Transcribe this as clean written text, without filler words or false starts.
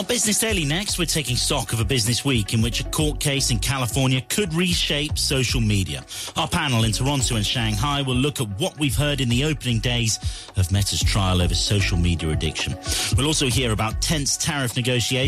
On Business Daily next, we're taking stock of a business week in which a court case in California could reshape social media. Our panel in Toronto and Shanghai will look at what we've heard in the opening days of Meta's trial over social media addiction. We'll also hear about tense tariff negotiations